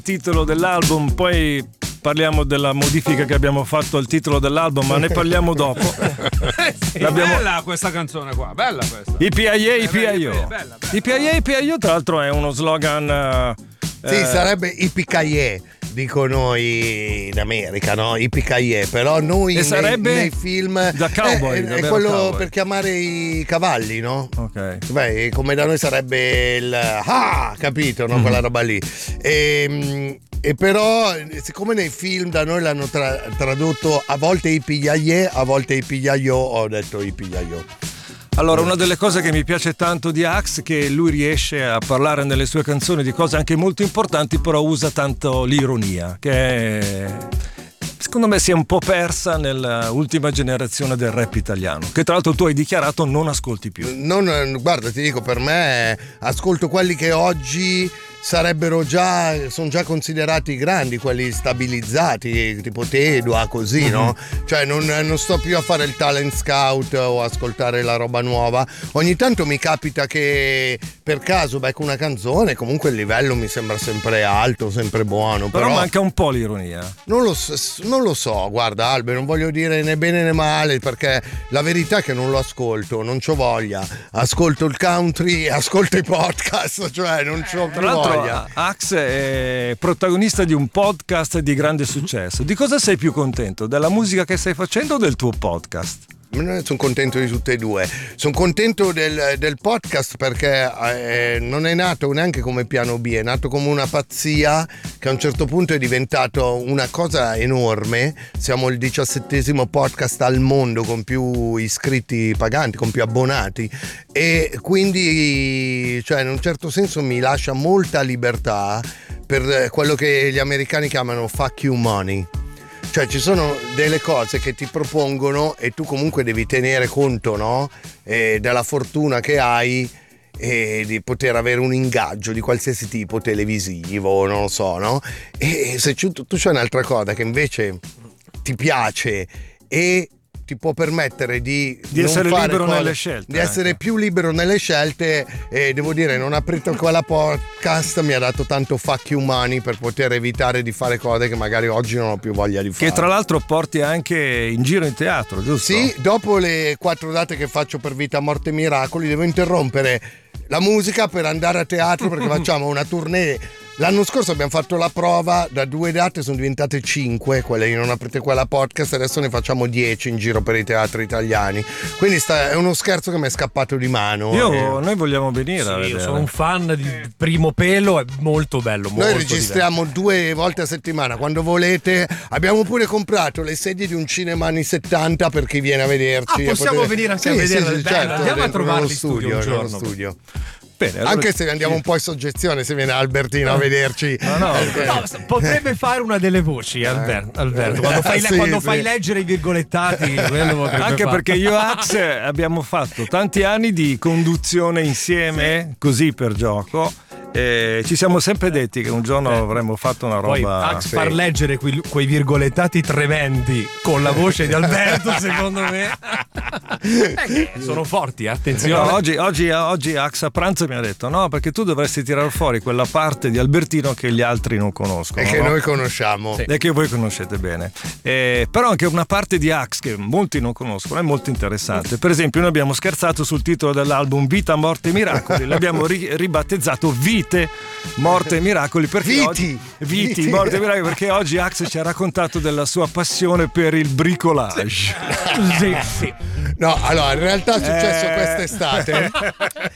titolo dell'album, poi parliamo della modifica che abbiamo fatto al titolo dell'album, ma ne parliamo dopo. Sì, bella questa canzone qua, bella questa. IPIO. IPIO tra l'altro è uno slogan. Sì, sarebbe Yippee-ki-yay, dico noi in America, no? Yippee-ki-yay, però noi nei film da cowboy, è quello cowboy. per chiamare i cavalli, no? Ok. Beh, come da noi sarebbe il capito, no? Quella roba lì. E però siccome nei film da noi l'hanno tradotto a volte Yippee-ki-yay, a volte Yippee-ki-yo, ho detto Yippee-ki-yo. Allora, una delle cose che mi piace tanto di Axe è che lui riesce a parlare nelle sue canzoni di cose anche molto importanti, però usa tanto l'ironia, che secondo me si è un po' persa nell'ultima generazione del rap italiano, che tra l'altro tu hai dichiarato non ascolti più. Guarda, ti dico, per me ascolto quelli che oggi sono già considerati grandi, quelli stabilizzati, tipo Tedua, così, no? Cioè non sto più a fare il talent scout o ascoltare la roba nuova. Ogni tanto mi capita che per caso becco una canzone, comunque il livello mi sembra sempre alto, sempre buono. Però manca un po' l'ironia. Non lo so, guarda Albe, non voglio dire né bene né male, perché la verità è che non lo ascolto, non c'ho voglia. Ascolto il country, ascolto i podcast, cioè non c'ho più voglia. Axe è protagonista di un podcast di grande successo. Di cosa sei più contento? Della musica che stai facendo o del tuo podcast? Sono contento di tutte e due. Sono contento del podcast perché non è nato neanche come piano B, è nato come una pazzia che a un certo punto è diventato una cosa enorme. Siamo il 17° podcast al mondo con più iscritti paganti, con più abbonati, e quindi, cioè, in un certo senso mi lascia molta libertà per quello che gli americani chiamano fuck you money. Cioè ci sono delle cose che ti propongono e tu comunque devi tenere conto, no? Della fortuna che hai e di poter avere un ingaggio di qualsiasi tipo, televisivo, non lo so, no? E se tu c'è un'altra cosa che invece ti piace e ti può permettere di essere libero nelle scelte, di essere più libero nelle scelte, e devo dire, non aprito quella podcast mi ha dato tanto fuck you money per poter evitare di fare cose che magari oggi non ho più voglia di fare. Che tra l'altro porti anche in giro in teatro, giusto? Sì, dopo le 4 date che faccio per Vita, Morte e Miracoli devo interrompere la musica per andare a teatro perché facciamo una tournée. L'anno scorso abbiamo fatto la prova, da 2 date sono diventate 5, quelle di Non aprite quella podcast, adesso ne facciamo 10 in giro per i teatri italiani. Quindi è uno scherzo che mi è scappato di mano. Noi vogliamo venire a vedere. Io sono un fan di Primo Pelo, è molto bello. Noi molto registriamo diverso. 2 volte a settimana, quando volete. Abbiamo pure comprato le sedie di un cinema anni 70 per chi viene a vederci. Possiamo venire anche a vederle, sì, bello, certo, andiamo a trovarli in studio un giorno. studio. Bene, allora, anche se andiamo un po' in soggezione se viene Albertino a vederci. No, potrebbe fare una delle voci, Alberto. Quando fai leggere i virgolettati, quello potrebbe anche fare. perché io e Axe abbiamo fatto tanti anni di conduzione insieme, così per gioco. E ci siamo sempre detti che un giorno avremmo fatto una roba. Poi Axe far leggere quei virgolettati tremendi con la voce di Alberto, secondo me sono forti, attenzione. No, oggi Axe a pranzo mi ha detto no, perché tu dovresti tirare fuori quella parte di Albertino che gli altri non conoscono e che no? noi conosciamo e che voi conoscete bene, però anche una parte di Axe che molti non conoscono è molto interessante. Per esempio noi abbiamo scherzato sul titolo dell'album Vita, Morte e Miracoli, l'abbiamo ribattezzato Vite, Morte e Miracoli perché Viti, Morte e Miracoli, perché oggi Axe ci ha raccontato della sua passione per il bricolage. Sì. No, allora in realtà è successo quest'estate.